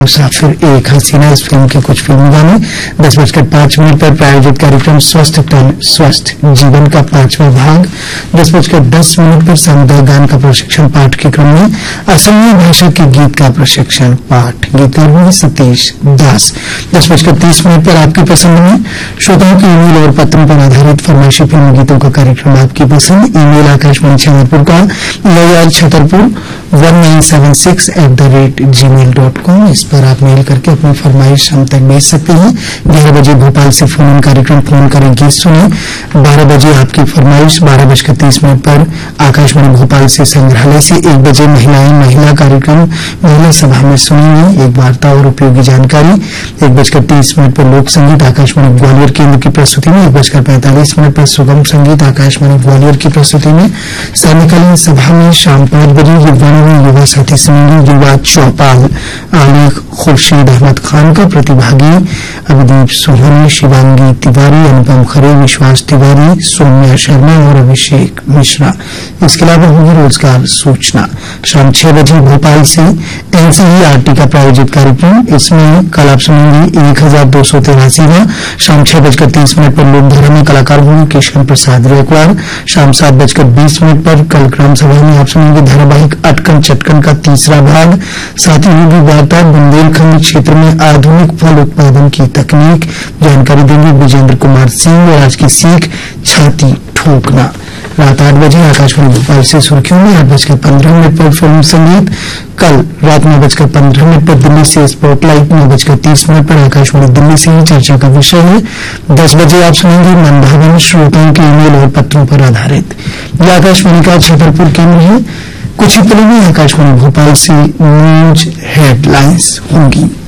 मुसाफिर एक हसीना, इस फिल्म के कुछ फिल्मी गाने। 10:05 पर प्रायोजित कार्यक्रम स्वस्थ तन स्वस्थ जीवन का 5वां भाग। 10:10 पर सामुदायिक गान का प्रशिक्षण पाठ के क्रम में असमिया भाषा के गीत का प्रशिक्षण पाठ, गीतकार हुए सतीश दास। 10:30 पर आपकी पसंद में श्रोताओं के ईमेल और पत्रों पर आधारित फरमाइशी फिल्मी गीतों का कार्यक्रम आपकी पसंद। ईमेल आकाशवाणी छतरपुर का यार छतरपुर 1976@gmail.com। इस पर आप मेल करके अपनी फरमाइश हम तक भेज सकते हैं। 11 बजे भोपाल से फोन कार्यक्रम, फोन करें गीत सुने। 12 बजे आपकी फरमाइश। 12:30 पर आकाशवाणी भोपाल से संग्रहालय से 1 बजे महिला कार्यक्रम महिला सभा में सुनेंगे एक वार्ता और उपयोगी जानकारी। 1:30 पर लोक संगीत आकाशवाणी ग्वालियर केंद्र की प्रस्तुति में। 1:45 पर सुगम संगीत आकाशवाणी ग्वालियर की प्रस्तुति में। सायंकालीन सभा में शाम 5 बजे युवा साथी सुनेंगे युवा चौपाल आलेख खुर्शीद अहमद खान का, प्रतिभागी अभिदीप सोहनी, शिवांगी तिवारी, अनुपम खरे, विश्वास तिवारी, सौम्या शर्मा और अभिषेक मिश्रा। इसके अलावा होगी रोजगार सूचना। शाम 6 बजे भोपाल से एनसीईआरटी का प्रायोजित कार्यक्रम, इसमें कल आप सुनेंगे 1283वां। शाम 6:30 पर लोकधारा में कलाकार होंगे किशन प्रसाद रेकवार। शाम 7:20 पर कल ग्राम सभा में आप सुनेंगे धारावाहिक अटकन चटकन का 3रा भाग। साथ ही होगी वार्ता बुंदेलखंड क्षेत्र में आधुनिक फल उत्पादन की तकनीक, जानकारी देंगे विजेंद्र कुमार सिंह। और आज की सीख छाती ठोकना। रात 8 बजे आकाशवाणी भोपाल से सुर्खियों में। 8:15 पर फिल्म संगीत। कल रात 9:15 पर दिल्ली से स्पॉटलाइट। 9:30 पर आकाशवाणी दिल्ली से ही चर्चा का विषय है। 10 बजे आप सुनेंगे मनभावन, श्रोताओं के ईमेल और पत्रों पर आधारित। यह आकाशवाणी का छतरपुर केंद्र है। कुछ ही पलों में आकाशवाणी भोपाल से न्यूज हेडलाइंस होंगी।